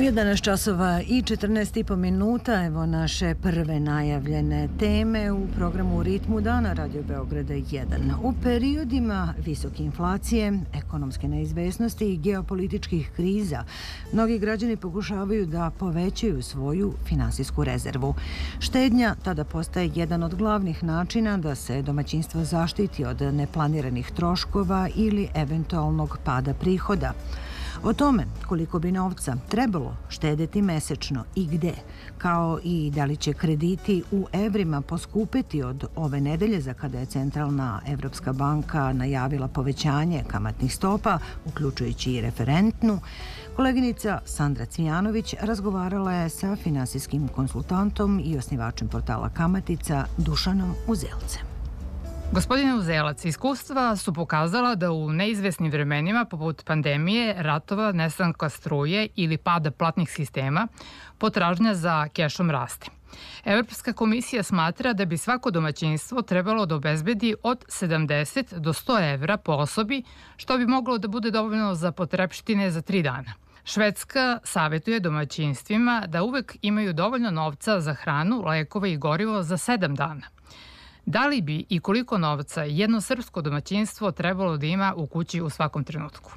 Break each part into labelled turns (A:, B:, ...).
A: U 11 časova i 14,5 minuta, evo naše prve najavljene teme u programu U ritmu dana Radio Beograda 1. U periodima visoke inflacije, ekonomske neizvesnosti i geopolitičkih kriza, mnogi građani pokušavaju da povećaju svoju finansijsku rezervu. Štednja tada postaje jedan od glavnih načina da se domaćinstvo zaštiti od neplaniranih troškova ili eventualnog pada prihoda. O tome koliko bi novca trebalo štedeti mesečno i gde, kao i da li će krediti u evrima poskupeti od ove nedelje za kada je Centralna Evropska banka najavila povećanje kamatnih stopa, uključujući i referentnu, koleginica Sandra Cvijanović razgovarala je sa finansijskim konsultantom i osnivačem portala Kamatica Dušanom Uzelcem.
B: Gospodine Uzelac, iskustva su pokazala da u neizvesnim vremenima poput pandemije, ratova, nestanka struje ili pada platnih sistema, potražnja za kešom raste. Evropska komisija smatra da bi svako domaćinstvo trebalo da obezbedi od 70 do 100 evra po osobi, što bi moglo da bude dovoljno za potrepštine za 3 dana. Švedska savjetuje domaćinstvima da uvek imaju dovoljno novca za hranu, lekove i gorivo za 7 dana. Da li bi i koliko novca jedno srpsko domaćinstvo trebalo da ima u kući u svakom trenutku?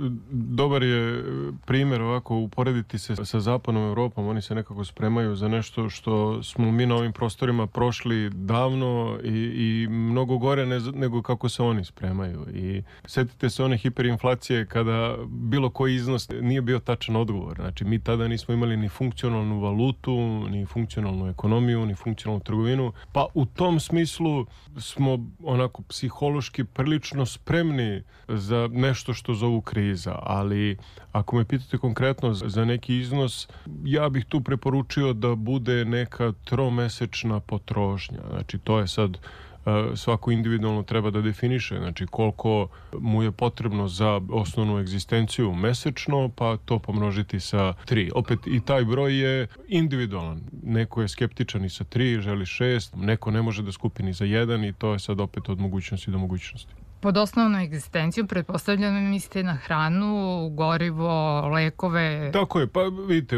C: Dobar je primjer ovako uporediti se sa zapadnom Evropom. Oni se nekako spremaju za nešto što smo mi na ovim prostorima prošli davno i mnogo gore nego kako se oni spremaju. I setite se one hiperinflacije kada bilo koji iznos nije bio tačan odgovor. Znači mi tada nismo imali ni funkcionalnu valutu, ni funkcionalnu ekonomiju, ni funkcionalnu trgovinu. Pa u tom smislu smo onako psihološki prilično spremni za nešto što zovu kriza, ali ako me pitate konkretno za neki iznos, ja bih tu preporučio da bude neka tromesečna potrošnja. Znači to je sad svako individualno treba da definiše, znači koliko mu je potrebno za osnovnu egzistenciju mesečno, pa to pomnožiti sa 3. Opet i taj broj je individualan. Neko je skeptičan i sa 3, želi 6, neko ne može da skupi ni za 1 i to je sad opet od mogućnosti do mogućnosti.
B: Pod osnovnom egzistencijom pretpostavljamo mislite na hranu, gorivo, lekove.
C: Tako je, pa vidite,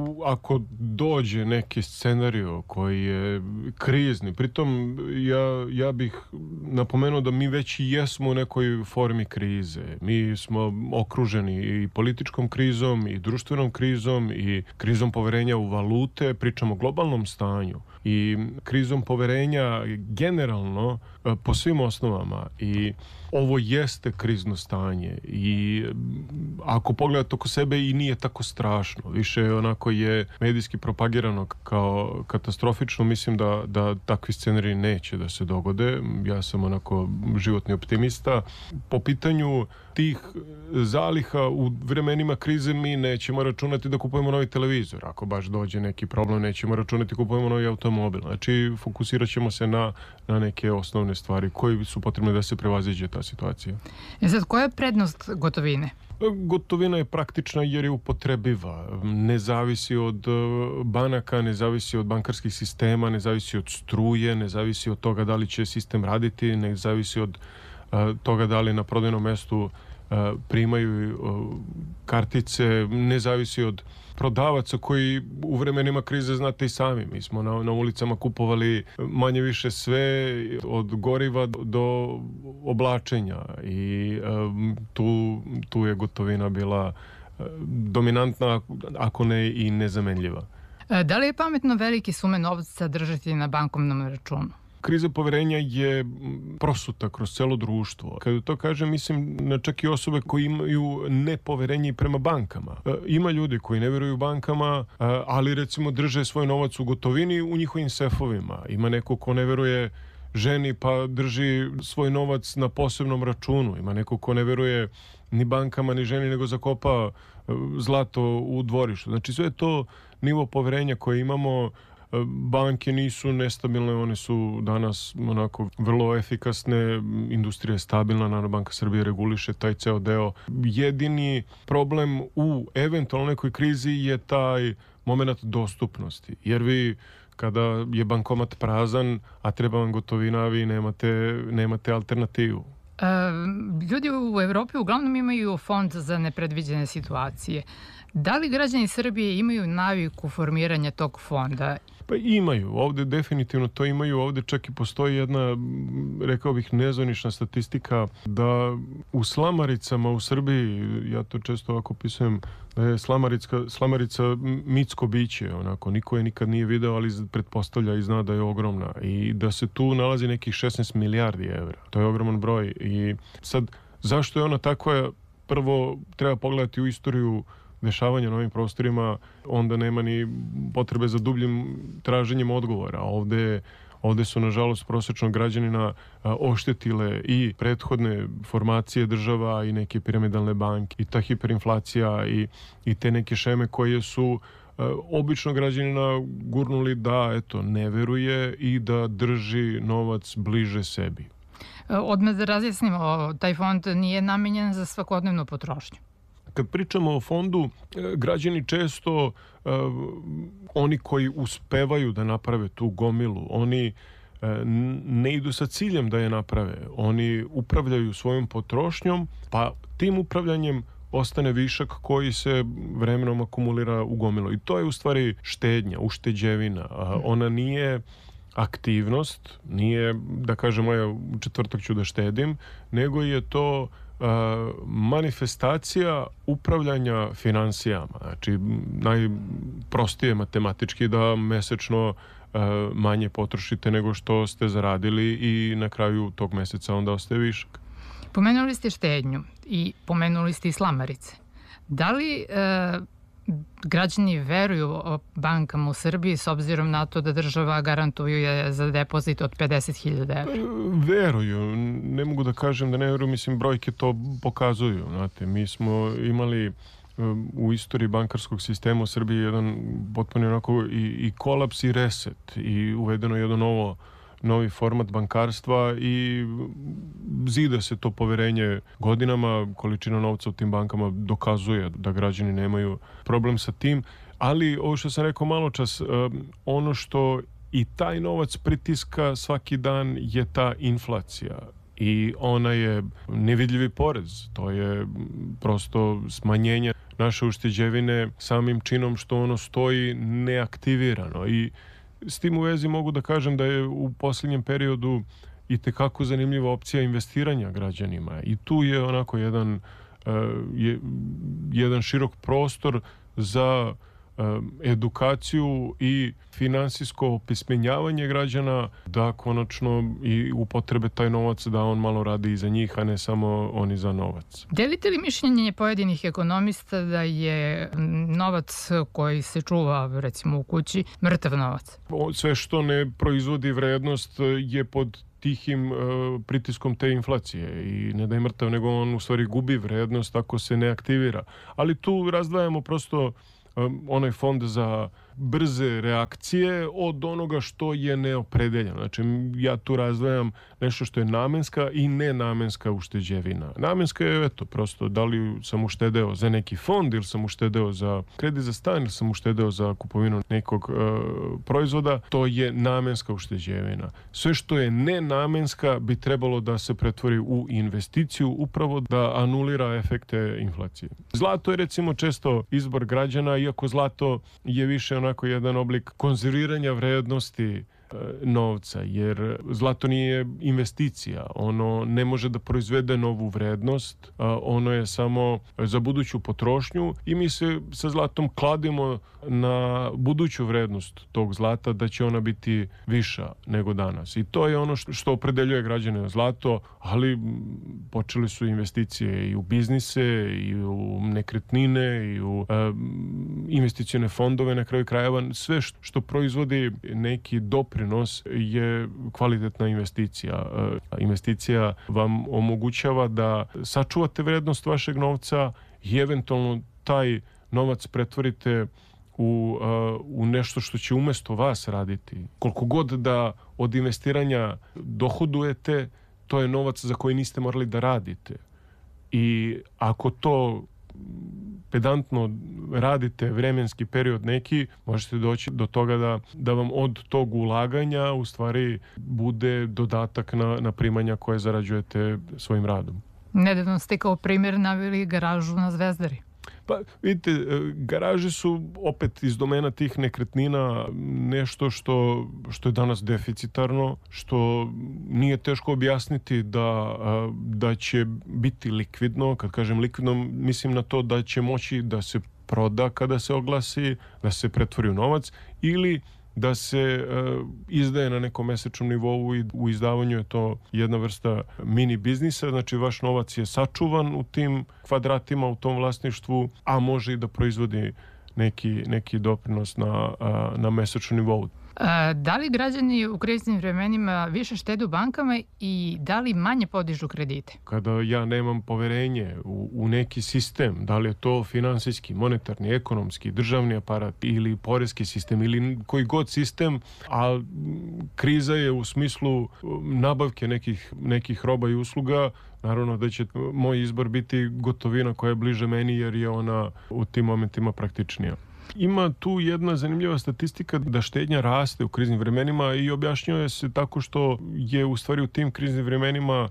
C: ako dođe neki scenario koji je krizni, pritom ja bih napomenuo da mi već i jesmo u nekoj formi krize. Mi smo okruženi i političkom krizom, i društvenom krizom, i krizom poverenja u valute, pričamo o globalnom stanju. I krizom poverenja generalno po svim osnovama i ovo jeste krizno stanje i ako pogledate oko sebe i nije tako strašno, više onako je medijski propagirano kao katastrofično, mislim da takvi scenariji neće da se dogode. Ja sam onako životni optimista. Po pitanju tih zaliha u vremenima krize mi nećemo računati da kupujemo novi televizor. Ako baš dođe neki problem, nećemo računati da kupujemo novi automobil. Znači, fokusirat ćemo se na neke osnovne stvari koje su potrebne da se prevaziđe ta situacija.
B: Sad, koja je prednost gotovine?
C: Gotovina je praktična jer je upotrebiva. Ne zavisi od banaka, ne zavisi od bankarskih sistema, ne zavisi od struje, ne zavisi od toga da li će sistem raditi, ne zavisi od toga da li na prodajnom mestu primaju kartice, ne zavisi od prodavaca koji u vremenima krize, znate i sami, mi smo na ulicama kupovali manje više sve od goriva do oblačenja i tu je gotovina bila dominantna, ako ne i nezamenljiva.
B: Da li je pametno velike sume novca držati na bankovnom računu?
C: Kriza poverenja je prosuta kroz celo društvo. Kada to kažem, mislim na čak i osobe koji imaju nepoverenje i prema bankama. Ima ljudi koji ne vjeruju bankama, ali recimo drže svoj novac u gotovini u njihovim sefovima. Ima neko ko ne vjeruje ženi pa drži svoj novac na posebnom računu. Ima neko ko ne vjeruje ni bankama ni ženi nego zakopa zlato u dvorištu. Znači sve je to nivo poverenja koje imamo. Banke nisu nestabilne, one su danas onako vrlo efikasne, industrija je stabilna, Narodna banka Srbije reguliše taj ceo deo. Jedini problem u eventualno nekoj krizi je taj moment dostupnosti, jer vi kada je bankomat prazan, a treba vam gotovina, vi nemate alternativu.
B: Ljudi u Evropi uglavnom imaju fond za nepredviđene situacije. Da li građani Srbije imaju naviku formiranja tog fonda?
C: Pa imaju. Ovde definitivno to imaju. Ovde čak i postoji jedna, rekao bih, nezvanična statistika da u slamaricama u Srbiji, ja to često ovako opisujem, da je slamarica mitsko biće. Onako, niko je nikad nije video, ali pretpostavlja i zna da je ogromna. I da se tu nalazi nekih 16 milijardi evra. To je ogroman broj. I sad, zašto je ona takva? Prvo, treba pogledati u istoriju dešavanja na ovim prostorima, onda nema ni potrebe za dubljim traženjem odgovora. Ovde su, nažalost, prosječnog građanina oštetile i prethodne formacije država i neke piramidalne banke i ta hiperinflacija i te neke šeme koje su obično građanina gurnuli da, eto, ne veruje i da drži novac bliže sebi.
B: Odmah da razjasnimo, taj fond nije namenjen za svakodnevnu potrošnju.
C: Kad pričamo o fondu, građani često, oni koji uspevaju da naprave tu gomilu, oni ne idu sa ciljem da je naprave. Oni upravljaju svojom potrošnjom, pa tim upravljanjem ostane višak koji se vremenom akumulira u gomilu. I to je u stvari štednja, ušteđevina. Ona nije aktivnost, nije da kažem u četvrtak ću da štedim, nego je to manifestacija upravljanja finansijama. Znači, najprostije matematički da mesečno manje potrošite nego što ste zaradili i na kraju tog meseca onda ostaje višak.
B: Pomenuli ste štednju i pomenuli ste i slamarice. Da li građani veruju bankama u Srbiji s obzirom na to da država garantuje za depozit od 50.000 evra?
C: Veruju. Ne mogu da kažem da ne veruju. Mislim, brojke to pokazuju. Znate, mi smo imali u istoriji bankarskog sistema u Srbiji jedan potpuno onako i kolaps i reset i uvedeno jedno novi format bankarstva i zida se to poverenje godinama. Količina novca u tim bankama dokazuje da građani nemaju problem sa tim, ali ovo što sam rekao malo čas, ono što i taj novac pritiska svaki dan je ta inflacija i ona je nevidljivi porez. To je prosto smanjenje naše ušteđevine samim činom što ono stoji neaktivirano. I s tim u vezi mogu da kažem da je u posljednjem periodu i tekako zanimljiva opcija investiranja građanima. I tu je onako jedan širok prostor za edukaciju i finansijsko opismenjavanje građana da konačno i upotrebe taj novac da on malo radi i za njih, a ne samo oni za novac.
B: Delite li mišljenje pojedinih ekonomista da je novac koji se čuva recimo u kući mrtav novac?
C: Sve što ne proizvodi vrednost je pod tihim pritiskom te inflacije i ne da je mrtav, nego on u stvari gubi vrednost ako se ne aktivira. Ali tu razdvajamo prosto onaj fond za brze reakcije od onoga što je neopredeljeno. Znači, ja tu razdvajam nešto što je namenska i nenamenska ušteđevina. Namenska je, eto, prosto da li sam uštedeo za neki fond ili sam uštedeo za kredit za stan ili sam uštedeo za kupovinu nekog proizvoda, to je namenska ušteđevina. Sve što je nenamenska bi trebalo da se pretvori u investiciju, upravo da anulira efekte inflacije. Zlato je recimo često izbor građana, iako zlato je više onako jedan oblik konzerviranja vrednosti novca, jer zlato nije investicija, ono ne može da proizvede novu vrednost, ono je samo za buduću potrošnju i mi se sa zlatom kladimo na buduću vrednost tog zlata, da će ona biti viša nego danas. I to je ono što opredeljuje građane zlato, ali počeli su investicije i u biznise, i u nekretnine, i u investicione fondove, na kraju krajeva. Sve što proizvodi neki doprinos je kvalitetna investicija. Investicija vam omogućava da sačuvate vrednost vašeg novca i eventualno taj novac pretvorite u nešto što će umesto vas raditi. Koliko god da od investiranja dohodujete, to je novac za koji niste morali da radite. I ako to pedantno radite vremenski period neki, možete doći do toga da vam od tog ulaganja u stvari bude dodatak na primanja koje zarađujete svojim radom.
B: Nedavno ste kao primjer naveli garažu na Zvezdari.
C: Pa vidite, garaže su opet iz domena tih nekretnina nešto što je danas deficitarno, što nije teško objasniti da će biti likvidno. Kad kažem likvidno, mislim na to da će moći da se proda kada se oglasi, da se pretvori u novac ili da se izdaje na nekom mesečnom nivou i u izdavanju je to jedna vrsta mini biznisa, znači vaš novac je sačuvan u tim kvadratima, u tom vlasništvu, a može i da proizvodi neki doprinos na mesečnom nivou.
B: Da li građani u kriznim vremenima više štede u bankama i da li manje podižu kredite?
C: Kada ja nemam poverenje u neki sistem, da li je to finansijski, monetarni, ekonomski, državni aparat ili poreski sistem ili koji god sistem, a kriza je u smislu nabavke nekih roba i usluga, naravno da će moj izbor biti gotovina koja je bliže meni jer je ona u tim momentima praktičnija. Ima tu jedna zanimljiva statistika da štednja raste u kriznim vremenima i objašnjuje se tako što je u stvari u tim kriznim vremenima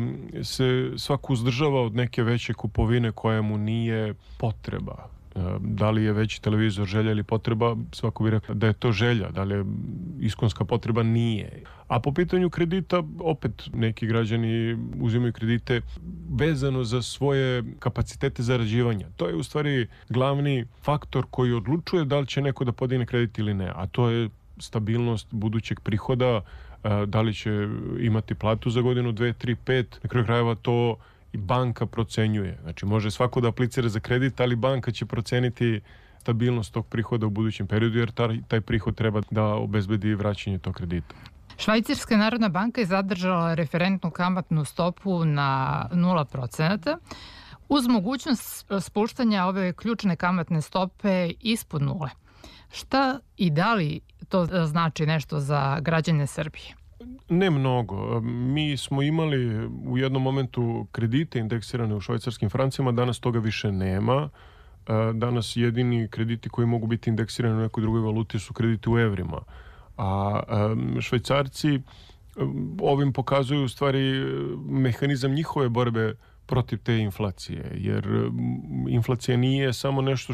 C: se svako uzdržava od neke veće kupovine koja mu nije potreba. Da li je veći televizor želja ili potreba, svako bi rekao da je to želja, da li je iskonska potreba, nije. A po pitanju kredita, opet neki građani uzimaju kredite vezano za svoje kapacitete zarađivanja. To je u stvari glavni faktor koji odlučuje da li će neko da podigne kredit ili ne, a to je stabilnost budućeg prihoda, da li će imati platu za godinu, 2, 3, 5, na kraju krajeva to i banka procenjuje. Znači može svako da aplicira za kredit, ali banka će proceniti stabilnost tog prihoda u budućem periodu jer taj prihod treba da obezbedi vraćanje tog kredita.
B: Švajcarska narodna banka je zadržala referentnu kamatnu stopu na 0% uz mogućnost spuštanja ove ključne kamatne stope ispod 0. Šta i da li to znači nešto za građane Srbije?
C: Ne mnogo. Mi smo imali u jednom momentu kredite indeksirane u švajcarskim francima, danas toga više nema. Danas jedini krediti koji mogu biti indeksirani u nekoj drugoj valuti su krediti u evrima. A Švajcarci ovim pokazuju u stvari mehanizam njihove borbe protiv te inflacije. Jer inflacija nije samo nešto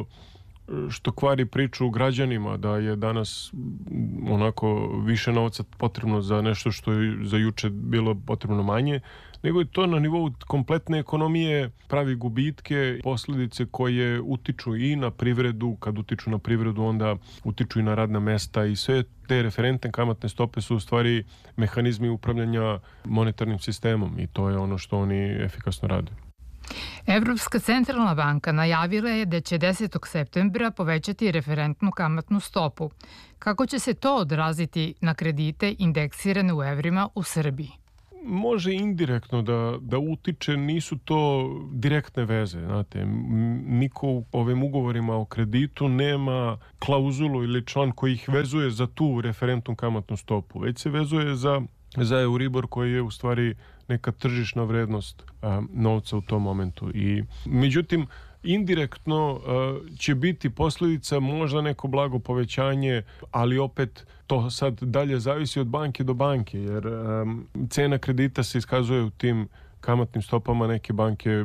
C: što kvari priču građanima da je danas onako više novca potrebno za nešto što je za juče bilo potrebno manje, nego je to na nivou kompletne ekonomije pravi gubitke, posljedice koje utiču i na privredu, kad utiču na privredu onda utiču i na radna mesta i sve te referentne kamatne stope su u stvari mehanizmi upravljanja monetarnim sistemom i to je ono što oni efikasno rade.
B: Evropska centralna banka najavila je da će 10. septembra povećati referentnu kamatnu stopu. Kako će se to odraziti na kredite indeksirane u evrima u Srbiji?
C: Može indirektno da utiče, nisu to direktne veze. Znate, niko u ovim ugovorima o kreditu nema klauzulu ili član koji ih vezuje za tu referentnu kamatnu stopu, već se vezuje za Euribor koji je u stvari neka tržišna vrednost novca u tom momentu. Međutim, indirektno će biti posljedica možda neko blago povećanje, ali opet to sad dalje zavisi od banke do banke, jer cena kredita se iskazuje u tim kamatnim stopama. Neke banke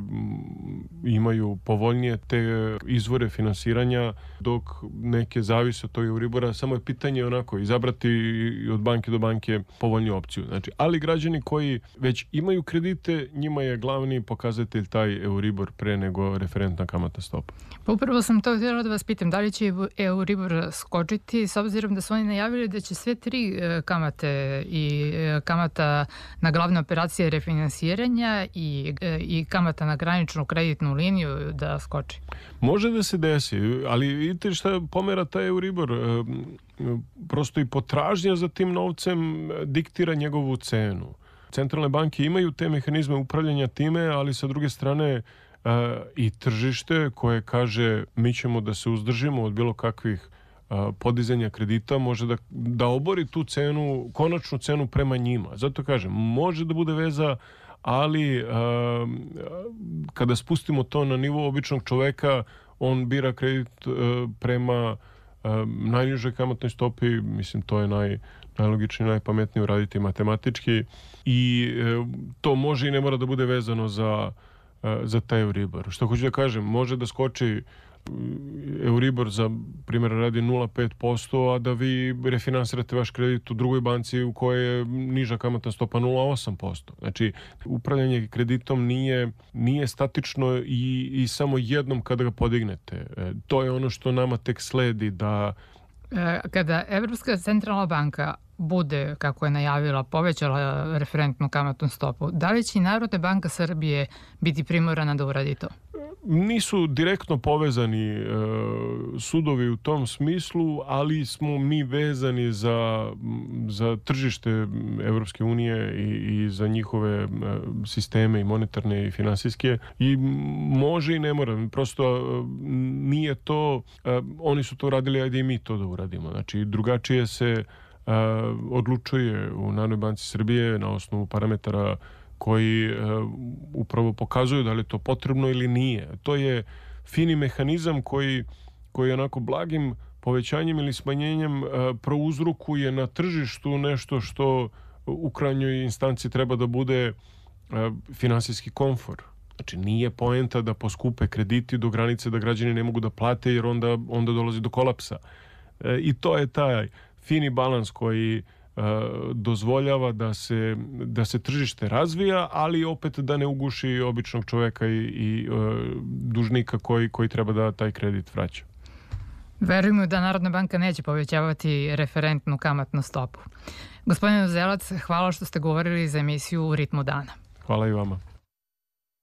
C: imaju povoljnije te izvore finansiranja, dok neke zavise od tog Euribora. Samo je pitanje onako izabrati od banke do banke povoljniju opciju. Znači, ali građani koji već imaju kredite, njima je glavni pokazatelj taj Euribor pre nego referentna kamatna stopa.
B: Pa upravo sam to htjela da vas pitam, da li će Euribor skočiti s obzirom da su oni najavili da će sve tri kamate i kamata na glavne operacije refinansiranja i kamata na graničnu kreditnu liniju da skoči?
C: Može da se desi, ali vidite šta pomera taj Euribor. Prosto i potražnja za tim novcem diktira njegovu cenu. Centralne banke imaju te mehanizme upravljanja time, ali sa druge strane i tržište koje kaže mi ćemo da se uzdržimo od bilo kakvih podizanja kredita, može da obori tu cenu, konačnu cenu prema njima. Zato kažem, može da bude veza, ali kada spustimo to na nivo običnog čoveka, on bira kredit prema najnižoj kamatnoj stopi, mislim to je najlogičnije, najpametnije uraditi matematički i to može i ne mora da bude vezano za taj Euribor. Što hoću da kažem, može da skoči Euribor za primjer radi 0,5%, a da vi refinansirate vaš kredit u drugoj banci u kojoj je niža kamatna stopa 0,8%. Znači, upravljanje kreditom nije statično i samo jednom kada ga podignete. To je ono što nama tek sledi da...
B: Kada Evropska centralna banka bude, kako je najavila, povećala referentnu kamatnu stopu, da li će i Narodna banka Srbije biti primorana da uradi to?
C: Nisu direktno povezani sudovi u tom smislu, ali smo mi vezani za tržište Evropske unije i za njihove sisteme i monetarne i finansijske i može i ne mora. Prosto nije to, oni su to uradili, ajde i mi to da uradimo. Znači drugačije se odlučuje u Narodnoj banci Srbije na osnovu parametara koji upravo pokazuju da li je to potrebno ili nije. To je fini mehanizam koji onako blagim povećanjem ili smanjenjem prouzrokuje na tržištu nešto što u krajnjoj instanci treba da bude finansijski komfor. Znači nije poenta da poskupe krediti do granice da građani ne mogu da plate jer onda dolazi do kolapsa. I to je taj fini balans koji dozvoljava da se tržište razvija, ali opet da ne uguši običnog čoveka i dužnika koji treba da taj kredit vraća.
B: Verujemo da Narodna banka neće povećavati referentnu kamatnu stopu. Gospodine Uzelac, hvala što ste govorili za emisiju U ritmu dana.
C: Hvala i vama.